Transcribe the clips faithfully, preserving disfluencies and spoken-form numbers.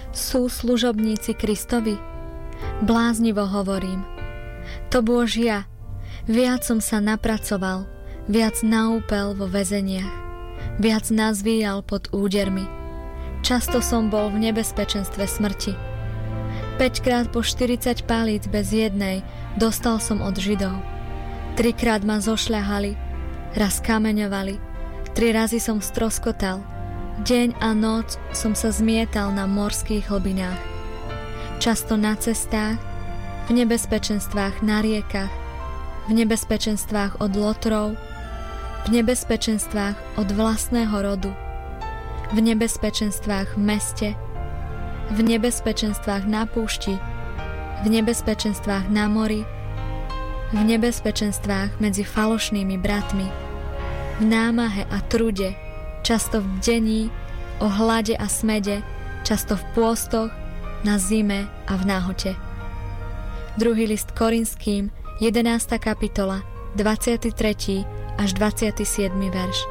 sú služobníci Kristovi? Bláznivo hovorím. To bôž ja. Viac som sa napracoval, viac naúpel vo väzeniach, viac nazvíjal pod údermi. Často som bol v nebezpečenstve smrti. Päťkrát po štyridsať palíc bez jednej dostal som od Židov. Trikrát ma zošľahali, raz kameňovali, tri razy som stroskotal. Deň a noc som sa zmietal na morských hlbinách. Často na cestách, v nebezpečenstvách na riekach, v nebezpečenstvách od lotrov, v nebezpečenstvách od vlastného rodu, v nebezpečenstvách v meste, v nebezpečenstvách na púšti, v nebezpečenstvách na mori, v nebezpečenstvách medzi falošnými bratmi, v námahe a trude, často v bdení, o hlade a smede, často v pôstoch, na zime a v náhote. Druhý list Korinským, jedenásta kapitola, dvadsiaty tretí až dvadsiaty siedmy verš.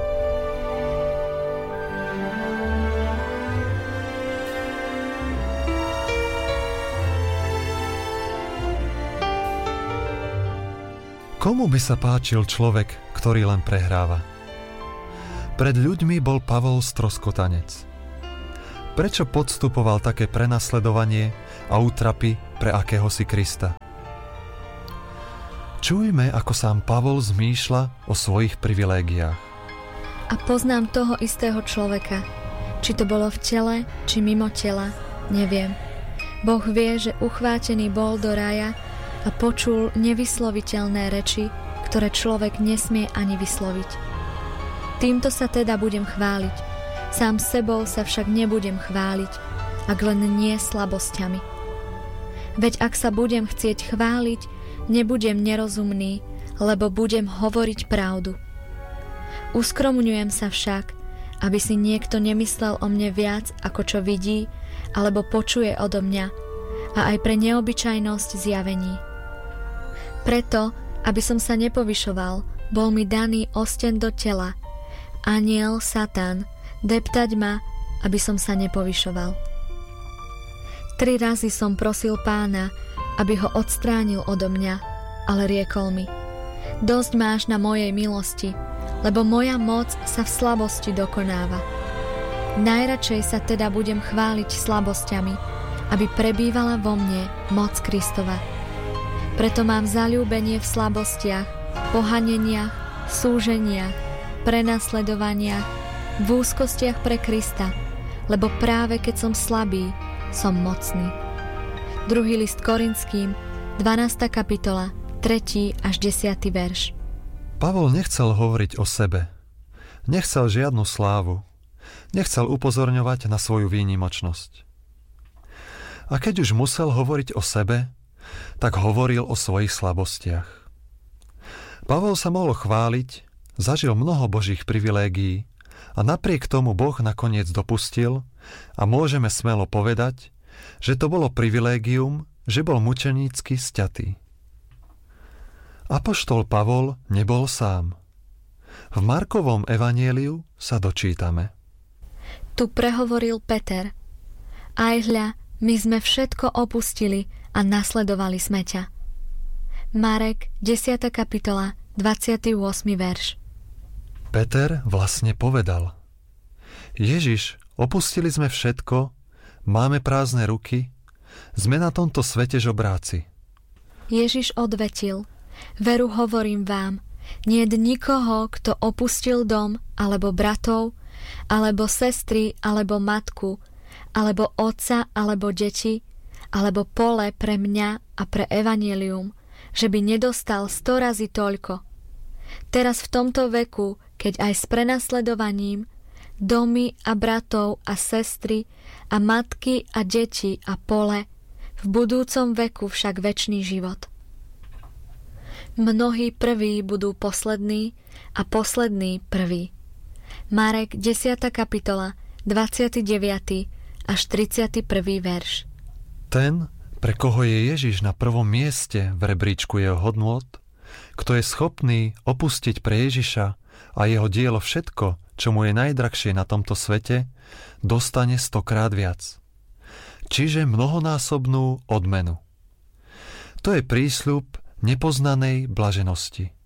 Komu by sa páčil človek, ktorý len prehráva? Pred ľuďmi bol Pavol stroskotanec. Prečo podstupoval také prenasledovanie a útrapy pre akéhosi Krista? Čujme, ako sám Pavol zmýšľa o svojich privilégiách. A poznám toho istého človeka. Či to bolo v tele, či mimo tela, neviem. Boh vie, že uchvátený bol do raja a počul nevysloviteľné reči, ktoré človek nesmie ani vysloviť. Týmto sa teda budem chváliť. Sám sebou sa však nebudem chváliť, ak len nie slabosťami. Veď ak sa budem chcieť chváliť, nebudem nerozumný, lebo budem hovoriť pravdu. Uskromňujem sa však, aby si niekto nemyslel o mne viac, ako čo vidí, alebo počuje odo mňa, a aj pre neobyčajnosť zjavení. Preto, aby som sa nepovyšoval, bol mi daný osten do tela, anjel, Satan, deptať ma, aby som sa nepovyšoval. Tri razy som prosil Pána, aby ho odstránil odo mňa, ale riekol mi: dosť máš na mojej milosti, lebo moja moc sa v slabosti dokonáva. Najradšej sa teda budem chváliť slabosťami, aby prebývala vo mne moc Kristova. Preto mám zaľúbenie v slabostiach, pohaneniach, súženiach, prenasledovaniach, v úzkostiach pre Krista, lebo práve keď som slabý, som mocný. Druhý list Korinským, dvanásta kapitola, tretí až desiaty verš. Pavol nechcel hovoriť o sebe. Nechcel žiadnu slávu. Nechcel upozorňovať na svoju výnimočnosť. A keď už musel hovoriť o sebe, tak hovoril o svojich slabostiach. Pavol sa mohol chváliť, zažil mnoho Božích privilégií a napriek tomu Boh nakoniec dopustil a môžeme smelo povedať, že to bolo privilégium, že bol mučenícky sťatý. Apoštol Pavol nebol sám. V Markovom evanjeliu sa dočítame. Tu prehovoril Peter: Aj hľa, my sme všetko opustili a nasledovali sme ťa. Marek, desiata kapitola, dvadsiaty ôsmy verš. Peter vlastne povedal: Ježiš, opustili sme všetko, máme prázdne ruky, sme na tomto svete žobráci. Ježiš odvetil: Veru hovorím vám, niet nikoho, kto opustil dom, alebo bratov, alebo sestry, alebo matku, alebo otca, alebo deti, alebo pole pre mňa a pre evanjelium, že by nedostal sto razy toľko. Teraz v tomto veku, keď aj s prenasledovaním, domy a bratov a sestry a matky a deti a pole, v budúcom veku však večný život. Mnohí prví budú poslední a poslední prví. Marek, desiata kapitola, dvadsiaty deviaty až tridsiaty prvý verš. Ten, pre koho je Ježiš na prvom mieste v rebríčku jeho hodnôt, kto je schopný opustiť pre Ježiša a jeho dielo všetko, čo mu je najdrahšie na tomto svete, dostane stokrát viac. čiže mnohonásobnú odmenu. To je prísľub nepoznanej blaženosti.